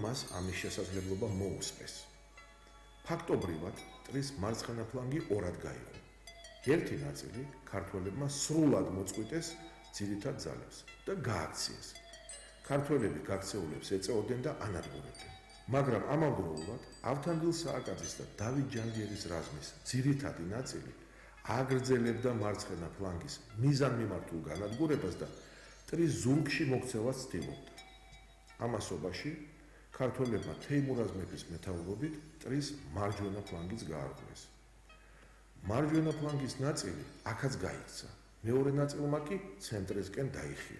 მას ამის შესაძლებლობა მოუსმეს. ფაქტობრივად, ტრის მარცხენა ფლანგი ორად გაიყო. ერთი ნაწილი ქართველებმა სრულად მოწყვიტეს ძირითად ძალებს და გააქციეს. ქართველები გაქცეულებს ეწეოდნენ და ანადგურებდნენ. მაგრამ ამავდროულად ავთანდილ სააკაძის და დავით ჯანდიერის რაზმის ძირითადი ნაწილი აგრძელებდა მარცხენა ფლანგის მიზანმიმართულ განადგურებას და ტრის ზურგში მოქცევას ცდილობდა. ამასობაში ქართველებმა თეიმურაზ მეფის მეთაურობით ტრის მარჯვენა ფლანგიც გაარღვიეს. მარჯვენა ფლანგის ნაწილი აქაც გაიქცა, მეორე ნაწილმა კი ცენტრისკენ დაიხია.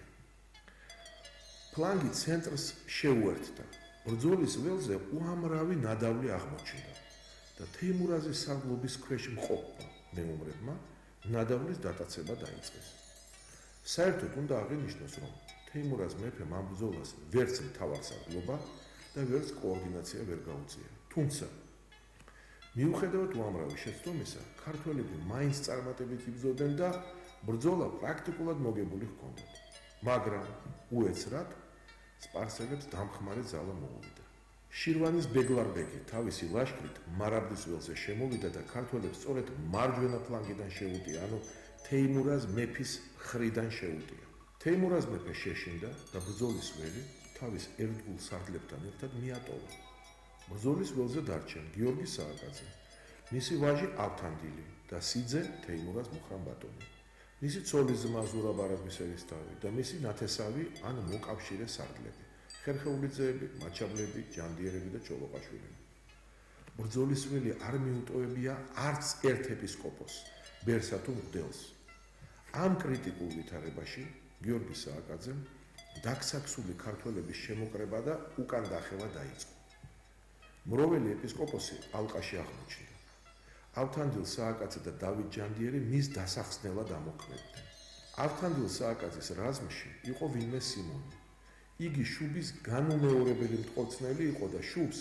ფლანგი ცენტრს შეუერთდა. ბრძოლის ველზე უამრავი ნადავლი აღმოჩნდა და თეიმურაზის სარდლობის ქვეშ მყოფმა მეომრებმა ნადავლის დატაცება დაიწყეს. საერთოდ უნდა აღინიშნოს, რომ თეიმურაზ მეფემ ამ ბრძოლას ვერც მთავარსარდლობა და ვერც კოორდინაცია ვერ გაუწია. თუმცა მიუხედავად უამრავი შეცდომისა, ქართველები მაინც წარმატებით იბრძოდნენ და ბრძოლა პრაქტიკულად მოგებული ჰქონდათ. მაგრამ უეცრად სპარსელებს დამხმარე ძალა მოუვიდა. შირვანის ბეგლარბეგი თავისი ლაშქრით მარაბდის ველზე შემოვიდა და ქართველებს სწორედ მარჯვენა ფლანგიდან შეუტია, ანუ თეიმურაზ მეფის მხრიდან შეუტია. თეიმურაზ მეფე შეშინდა და ბრძოლის ველი თავის ერთგულ სარდლებთან ერთად მიატოვა. ბრძოლის ველზე დარჩენ გიორგი სააკაძე, მისი ვაჟი ავთანდილი და სიძე თეიმურაზ მუხრან-ბატონი, მისი ცოლის ძმა ზურაბ არაბისერისთავი და მისი ნათესავი ან მოკავშირე სარდლები, ხერხეულიძეები, მაჩაბლები, ჯანდიერები და ჩოლოყაშვილები. ბრძოლის ველი არ მიუტოვებია არც ერთ ეპისკოპოსს, ბერსა თუ მღვდელს. ამ კრიტიკულ ვითარებაში გიორგი სააკაძემ დაქსაქსული ქართველების შემოკრება და უკან დახევა დაიწყო. მროველი ეპისკოპოსი ალყაში აღმოჩნდა. ავთანდილ სააკაძე და დავით ჯანდიერი მის დასახსნელად ამოქმედნენ. ავთანდილ სააკაძის რაზმში იყო ვინმე სიმონი. იგი შუბის განუმეორებელი მტყორცნელი იყო და შუბს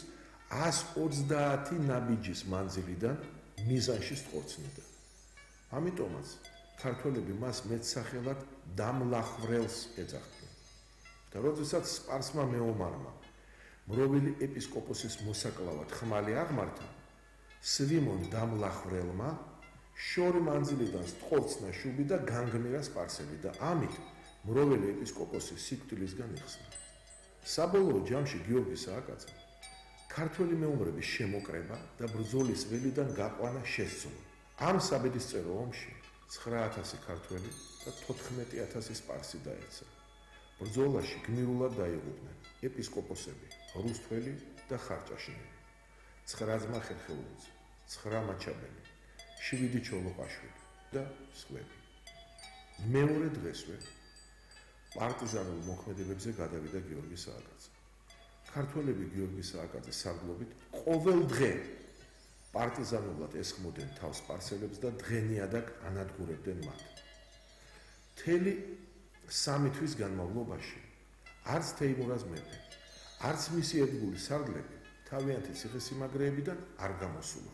130 ნაბიჯის მანძილიდან მიზანში სწორცნიდა. ამიტომაც ქართველები მას მეტსახელად დამლახვრელს ეძახდნენ. და როდესაც სპარსმა მეომარმა მროველი ეპისკოპოსის მოსაკლავად ხმალი აღმართა, სვიმონ დამლახვრელმა შორი მანძილიდან სწორცნა შუბი და განგმირა სპარსელი და ამით მროველი ეპისკოპოსი სიკვდილისგან იხსნა. საბოლოო ჯამში გიორგი სააკაძე ქართველი მეომრების შემოკრება და ბრძოლის ველიდან გაყვანა შესძო. ამ საბედისწერო ომში 9000 ქართველი და 14000 სპარსი დაეცა. ბრძოლაში გმირულად დაიღუპნენ ეპისკოპოსები რუსთველი და ხარჭაშნელი, 9 ძმა ხერხეულიძე, 9 მაჩაბელი, 7 ჩოლოყაშვილი და სხვები. მეორე დღესვე პარტიზანულ მოქმედებებზე გადავიდა გიორგი სააკაძე. ქართველები გიორგი სააკაძის სარდლობით ყოველ დღე პარტიზანულად ესხმოდნენ თავს სპარსელებს და დღენიადაკ ანადგურებდნენ მათ. მთელი 3 თვის განმავლობაში არც თეიმურაზ მეფე, არც მისი ერთგული სარდლები თავიანთი ციხესიმაგრეებიდან არ გამოსულა.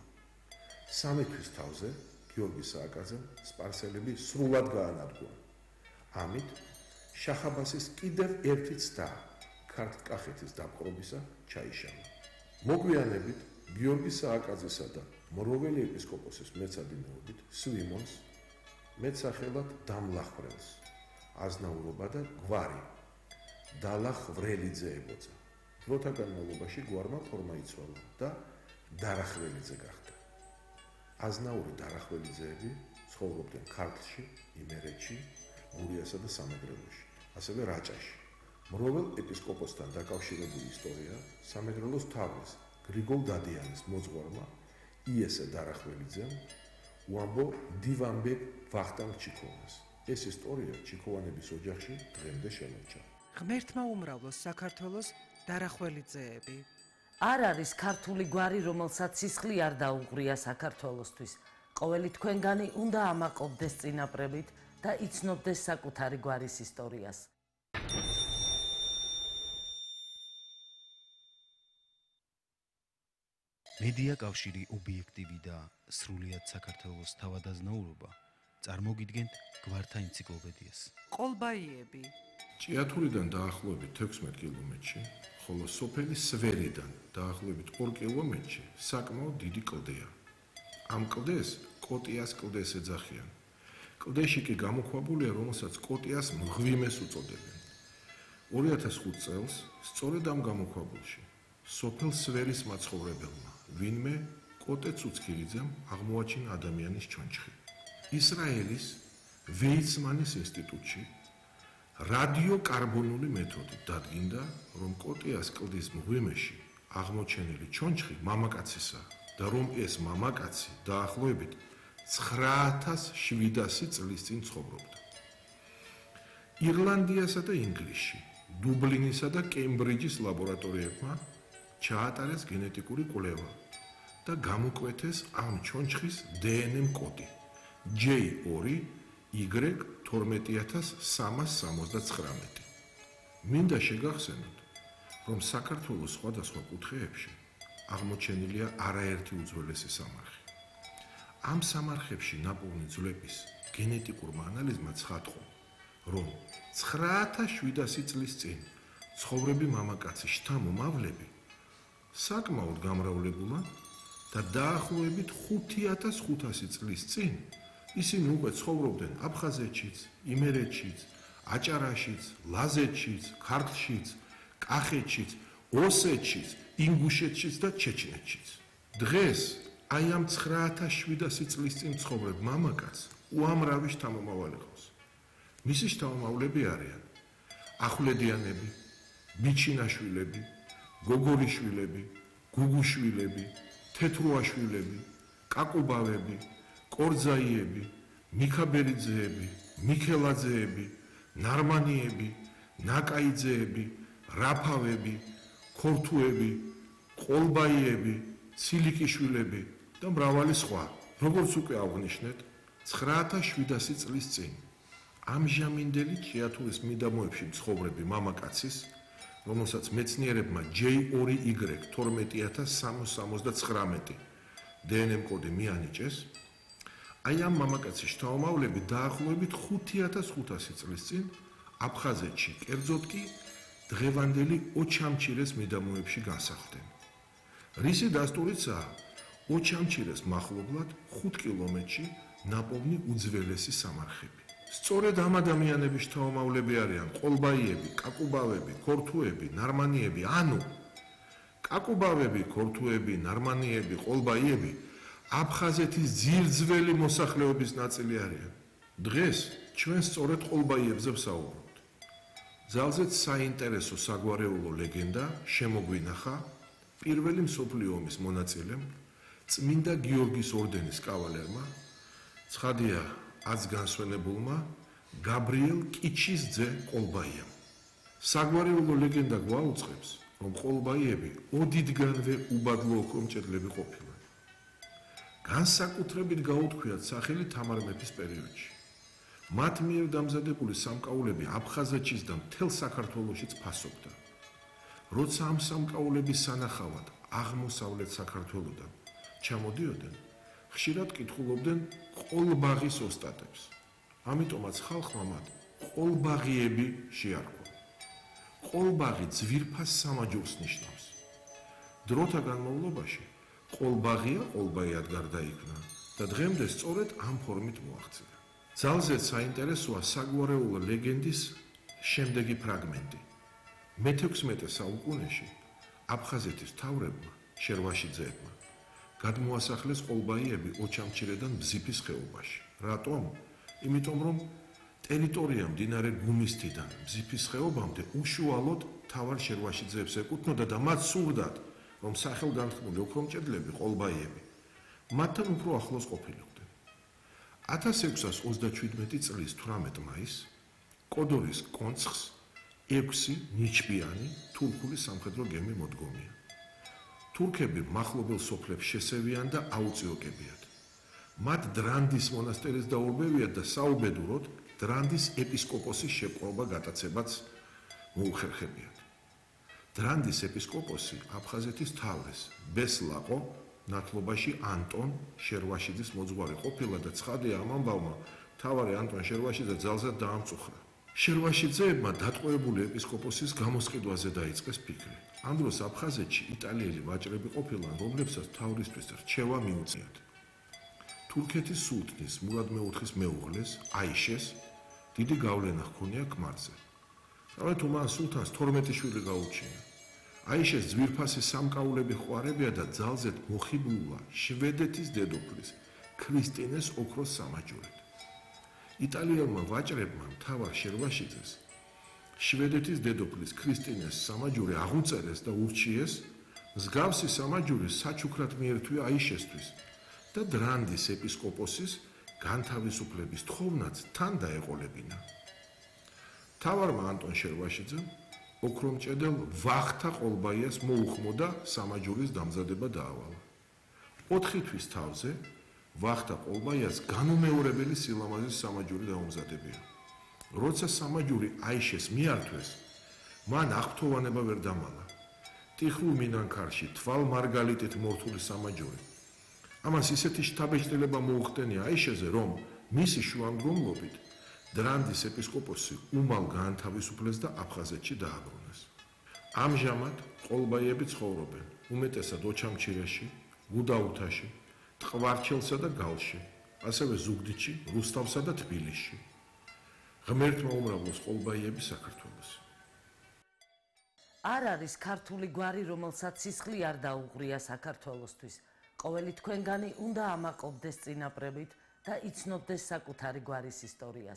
3 თვის თავზე გიორგი სააკაძემ სპარსელები სრულად გაანადგურა. ამით შახაბასის კიდევ ერთი ცდა ქართლ-კახეთის დაპყრობისა ჩაიშალა. მოგვიანებით გიორგი სააკაძესა და მროველი ეპისკოპოსის მეცადინეობით სვიმონს მეტსახელად დამლახვრელს აზნაურობა და გვარი დალახვრელიძე ებოცა. დროთა განმავლობაში გვარმა ფორმა იცვალა და დარახველიძე გახდა. აზნაური დარახველიძეები ცხოვრობდნენ ქართლში, იმერეთში, გურიასა და სამეგრელოში, ასევე რაჭაში. მროվել ეპისკოპოსთან დაკავშირებული ისტორია სამეგრელოს თავის გრიგოლ დადიანის მოძღვარმა იესე დარახველიძემ უამბო დივანბეგ ვახტანგ ჩიქოვანს. ეს ისტორია ჩიქოვანების ოჯახში დღემდე შემორჩა. ღმერთმა უმრავლოს საქართველოს დარახველიძეები. არ არის ქართული გვარი, რომელსაც სისხლი არ დაუღრია საქართველოსთვის. ყოველი თქვენგანი უნდა ამაყობდეს წინაპრებით და იცნობდეს საკუთარი გვარის ისტორიას. მედია კავშირი ობიექტივი და სრულიად საქართველოს თავადაზნაურობა წარმოგიდგენთ გვართა ენციკლოპედიას. ყოლბაიები, ჭიათურიდან დაახლოებით 16 კილომეტრში, ხოლო სოფელი სვერიდან დაახლოებით 2 კილომეტრში საკმაოდ დიდი კლდეა. ამ კლდეს კოტიას კლდეს ეძახიან. კლდეში კი გამოქვაბულია, რომელსაც კოტიას მღვიმეს უწოდებენ. 2005 წელს სწორედ ამ გამოქვაბულში სოფელ სვერის მაცხოვრებელმა ვინმე კოტე ცუცქირიძემ აღმოაჩინა ადამიანის ჩონჩხი. ისრაელის ვეიცმანის ინსტიტუტში რადიოკარბონული მეთოდით დადგინდა, რომ კოტიას კლდის მღვიმეში აღმოჩენილი ჩონჩხი მამაკაცისაა და რომ ეს მამაკაცი დაახლოებით 9700 წლის წინ ცხოვრობდა. ირლანდიასა და ინგლისში, დუბლინისა და კემბრიჯის ლაბორატორიებმა ჩაატარეს გენეტიკური კვლევა და გამოკვეთეს ამ ჩონჩხის დნმ კოდი J2Y12369. მინდა შეგახსენოთ, რომ საქართველოს სხვადასხვა კუთხეებში აღმოჩენილია არაერთი უძველესი სამარხი. ამ სამარხებში ნაპოვნი ძვლების გენეტიკურმა ანალიზმა ცხადყო, რომ 9700 წლის წინ ცხოვრები მამაკაცის შთამომავლები საკმაოდ გამრავლებულა და დაახლოებით 5500 წლის წინ ისინი უკვე ცხოვრობდნენ აფხაზეთშიც, იმერეთშიც, აჭარაშიც, ლაზეთშიც, ქართლშიც, კახეთშიც, ოსეთშიც, ინგუშეთშიც და ჩეჩნეთშიც. დღეს აი ამ 9700 წლის წინ ცხოვრებ მამაკაც უამრავი შთამომავალი ყავს. მისი შთამომავლები არიან ახვლედიანები, ბიჩინაშვილები, გოგორიშვილები, გუგუშვილები, თეთრუაშვილები, კაკუბავები, კორძაიები, მიქაბერიძეები, მიქელაძეები, ნარმანიები, ნაკაიძეები, რაფავები, ქორთუები, ყოლბაიები, ცილიკიშვილები და მრავალი სხვა. როგორც უკვე აღვნიშნეთ, 9700 წლის წინ ამჟამინდელი ჭიათურის მიდამოებში მცხოვრები მამაკაცის, რომელსაც მეცნიერებმა J2Y12369 დნმ კოდი მიანიჭეს, აი ამ მამაკაცის შთამომავლები დაახლოებით 5500 წლის წინ აფხაზეთში, კერძოდ კი დღევანდელი ოჩამჩირეს მიდამოებში განსახლდნენ. რისი დასტურიცაა ოჩამჩირეს მახლობლად 5 კილომეტრში ნაპოვნი უძველესი სამარხები. სწორედ ამ ადამიანების შთამომავლები არიან ყოლბაიები, კაკუბავები, ქორთუები, ნარმანიები, ანუ კაკუბავები, ქორთუები, ნარმანიები, ყოლბაიები აფხაზეთის ძირძველი მოსახლეობის ნაწილი არიან. დღეს ჩვენ სწორედ ყოლბაიებზე ვსაუბრობთ. ძალზედ საინტერესო საგვარეულო ლეგენდა შემოგვინახა პირველი მსოფლიო ომის მონაწილემ, წმინდა გიორგის ორდენის კავალერმა, ცხადია აცგანსვენებულმა გაბრიელ კიჩის ძე ყოლბაიამ. საგვარეულო ლეგენდა გვაუწყებს, რომ ყოლბაიები ოდითგანვე უბადლო ოქრომჭედლები ყოფილან. განსაკუთრებით გაუთქვიათ სახელი თამარ მეფის პერიოდში. მათ მიერ დამზადებული სამკაულები აფხაზეთშიც და მთელ საქართველოშიც ფასობდა. როცა ამ სამკაულების სანახავად აღმოსავლეთ საქართველოდან ჩამოდიოდნენ, ხშირად კითხულობდნენ ყოლბაღის ოსტატებს. ამიტომაც ხალხმა მათ ყოლბაღიები შეარქვა. ყოლბაღი ძვირფას სამაჯურს ნიშნავს. დროთა განმავლობაში ყოლბაღია ყოლბაიად გარდაიქმნა და დღემდე სწორედ ამ ფორმით მოაღწია. ძალზედ საინტერესოა საგვარეულო ლეგენდის შემდეგი ფრაგმენტი. მე-16 საუკუნეში აფხაზეთის მთავრებმა შერვაშიძეებმა გადმოასახლეს ყოლბაიები ოჩამჩირედან ბზიფის ხეობაში. რატომ? იმიტომ რომ ტერიტორია მდინარე გუმისთიდან ბზიფის ხეობამდე უშუალოდ მთავარ შერვაშიძეებს ეკუთვნოდა და მათ სურდათ, რომ სახელგანთქმული ოქრომჭედლები ყოლბაიები მათთან უფრო ახლოს ყოფილიყვნენ. 1637 წლის 18 მაისს კოდორის კონცხს 6 ნიჩბიანი თურქული სამხედრო გემი მოდგომია. თურქები მახლობელ სოფლებს შესევიან და აუწიოკებიათ. მათ დრანდის მონასტერის დაურბევიათ და საუბედუროდ დრანდის ეპისკოპოსის შეპყრობა გატაცებაც მოუხერხებიათ. დრანდის ეპისკოპოსი აფხაზეთის თავეს ბესლაყო ნათლობაში ანტონ შერვაშიძის მოძღვარი ყოფილა და ცხადია ამ ამბავმა მთავარი ანტონ შერვაშიძე ძალზედ დაამწუხრა. შერვაშიძეებმა დატყვევებული ეპისკოპოსის გამოსყიდვაზე დაიწყეს ფიქრი. ამ დროს აფხაზეთში იტალიელი ვაჭრები ყოფილან, რომლებსაც თავრისთვის რჩევა მიუწიათ. თურქეთის სულთნის მურად მეოთხის მეუღლეს, აიშეს, დიდი გავლენა ჰქონია ქმარზე. ამიტომ მან სულთანს 12 შვილი გაუჩინა. აიშეს ძვირფასი სამკაულები ხვარებია და ძალზედ მოხიბლულა შვედეთის დედოფლის ქრისტინეს ოქროს სამაჯურით. იტალიელმა ვაჭრებმა მთავარ შერვაშიძეს შვედეთის დედოფლის ქრისტინეს სამაჯური აღუწერეს და ურჩიეს მსგავსი სამაჯური საჩუქრად მიერთვია აიშესთვის და დრანდის ეპისკოპოსის განთავისუფლების თხოვნაც თან დაეყოლებინა. მთავარმა ანტონ შერვაშიძემ ოქრომჭედელ ვახთა ყოლბაიას მოუხმო და სამაჯურის დამზადება დაავალა. 4 თვის თავზე ვახთა ყოლბაიას განუმეორებელი სილამაზის სამაჯური დაუმზადებია. როცა სამაჯური აიშეს მიართვეს, მან აღფრთოვანება ვერ დამალა. ტიხრულ მინანქარში თვალ მარგალიტით მორთული სამაჯური. ამას ისეთი შთაბეჭდილება მოუხდენია აიშეზე, რომ მისი შუამდგომლობით დრანდის ეპისკოპოსი უმალ გაანთავისუფლეს და აფხაზეთში დააბრუნეს. ამჟამად ყოლბაიები ცხოვრობენ უმეტესად ოჩამჩირეში, გუდაუთაში, ტყვარჩელსა და გალში, ასევე ზუგდიდში, რუსთავსა და თბილისში. ღმერთმა უმრავლოს ყოლბაიები საქართველოს. არ არის ქართული გვარი, რომელსაც სისხლი არ დაუღრია საქართველოსთვის. ყოველი თქვენგანი უნდა ამაყობდეს წინაპრებით და იცნობდეს საკუთარი გვარის ისტორიას.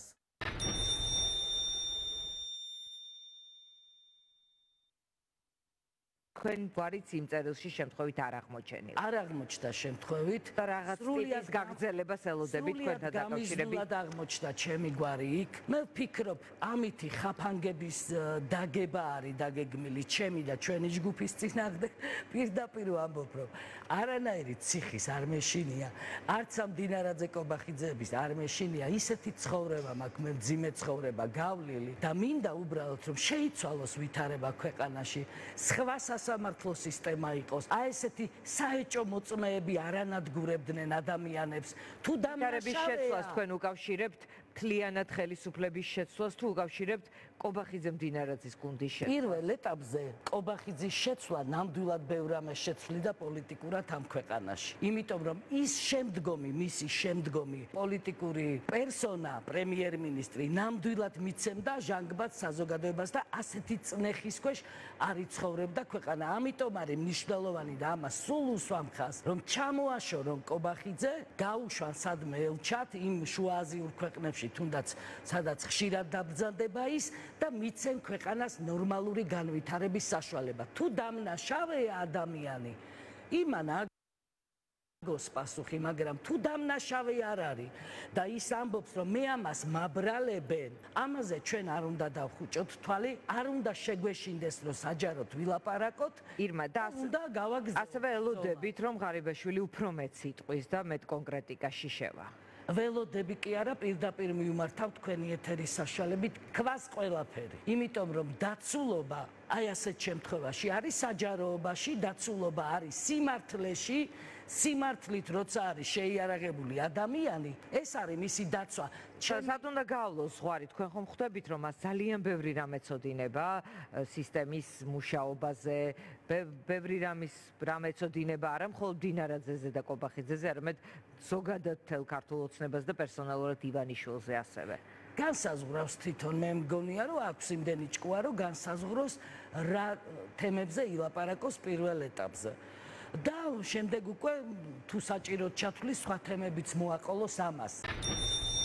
თქვენ გვარიც იმ წერილში შემთხვევით არ აღმოჩენილა. არ აღმოჩნდა შემთხვევით და რაღაც ტიპის გაგრძელებას ელოდებით თქვენთან დაკავშირებით. სრულად აღმოჩნდა ჩემი გვარი იქ. მე ვფიქრობ, ამითი ხაფანგების დაგება არის დაგეგმილი ჩემი და ჩვენი ჯგუფის წინააღმდეგ. პირდაპირ ვამბობ, რომ არანაირი ციხის არ მეშინია, არც ამ დინარაძე კობახიძეების არ მეშინია, ისეთი ცხოვრება მაქვს, მე მძიმე ცხოვრება გავლილი და მინდა უბრალოდ რომ შეიცვალოს ვითარება ქვეყანაში. სხვა სასამართლო სისტემა იყოს. აი ესეთი საეჭო მოწმეები არანადგურებდნენ ადამიანებს. თუ დამნაშავეების შეცვლას თქვენ უკავშირებთ მთლიანად ხელისუფლების შეცვლას თუ უკავშირებთ კობახიძე მდინარაძის გუნდის შეცვლას? პირველ ეტაპზე კობახიძის შეცვლა ნამდვილად ბევრ ამას შეცვლიდა პოლიტიკურად ამ ქვეყანაში. იმიტომ რომ ის მისი შემდგომი პოლიტიკური პერსონა, პრემიერ-მინისტრი ნამდვილად მიცემდა ჟანგბადს საზოგადოებას და ასეთი წნეხის ქვეშ არ იცხოვრებდა ქვეყანა. ამიტომ არის მნიშვნელოვანი და ამას სულ უსვამხას, რომ ჩამოაშორონ კობახიძე, გაუშვან სადმე ელჩად იმ შუააზიურ ქვეყნებში, თუნდაც სადაც ხშირად დაბრძანდება ის და მიცემ ქვეყანას ნორმალური განვითარების საშუალება. თუ დამნაშავეა ადამიანი, იმან აგოს პასუხი, მაგრამ თუ დამნაშავე არ არის და ის ამბობს, რომ მე ამას მაბრალებენ, ამაზე ჩვენ არ უნდა დავხუჭოთ თვალი, არ უნდა შეგვეშინდეს, რომ საჯაროდ ვილაპარაკოთ. ირმა და უნდა გავაგზავნოთ. ასევე ელოდებით, რომ ღარიბაშვილი უფრო მეტ სიტყვის და მეტ კონკრეტიკაში შევა. ველოდები კი არა, პირდაპირ მივმართავ თქვენი ეთერის საშუალებით, ქვას ყველაფერი. იმიტომ რომ დაცულობა აი ასეთ შემთხვევაში არის საჯაროობაში, დაცულობა არის სიმართლეში, სიმართლით როცა არის შეიარაღებული ადამიანი, ეს არის მისი დაცვა. სად უნდა გავლოს ზღვარი? თქვენ ხომ ხვდებით, რომ მას ძალიან ბევრი რამე წოდინება სისტემის მუშაობაზე, ბევრი რამე წოდინება არა მხოლოდ დინარაძეზე და კობახიძეზე, არამედ ზოგადად თელ ქართულ ოცნებას და პერსონალურად ივანიშვილზე ასევე. განსაზღვრავს თვითონ, მე მგონია, რომ აქვს იმდენი ჭკუა, რომ განსაზღვროს რა თემებზე ილაპარაკოს პირველ ეტაპზე. და შემდეგ უკვე თუ საჭიროდ ჩათვლის სხვა თემებიც მოაყოლოს ამას.